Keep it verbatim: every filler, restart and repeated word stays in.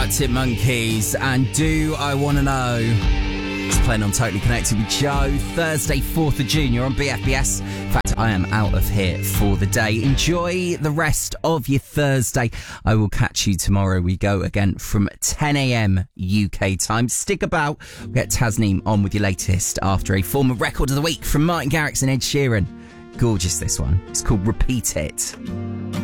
Arctic Monkeys and Do I Wanna Know. It's playing on Totally Connected with Joe. Thursday, fourth of June, you're on B F B S. In fact, I am out of here for the day. Enjoy the rest of your Thursday. I will catch you tomorrow. We go again from ten a.m. U K time. Stick about. We'll get Tasneem on with your latest after a former record of the week from Martin Garrix and Ed Sheeran. Gorgeous, this one. It's called Repeat It.